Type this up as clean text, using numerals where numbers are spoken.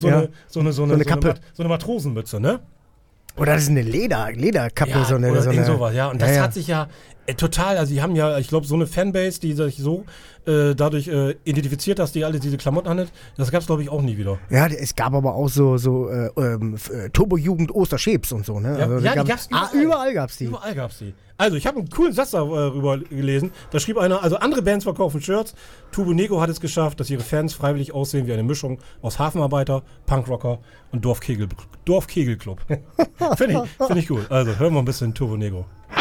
So eine Kappe. So eine Matrosenmütze, ne? Oder das ist eine Lederkappe. Ja, so eine, oder so irgend eine, sowas, ja. Und das hat sich ja total, also die haben ja, ich glaube, so eine Fanbase, die sich so dadurch identifiziert, dass die alle diese Klamotten handelt, das gab es, glaube ich, auch nie wieder. Ja, es gab aber auch so Turbo-Jugend Osterschäbs und so, ne? Ja, also, die gab's überall. Überall gab's die. Überall gab's die. Also, ich habe einen coolen Satz darüber gelesen. Da schrieb einer, also andere Bands verkaufen Shirts. Turbo Negro hat es geschafft, dass ihre Fans freiwillig aussehen wie eine Mischung aus Hafenarbeiter, Punkrocker und Dorfkegelclub. Finde ich cool. Also, hören wir ein bisschen Turbo Negro.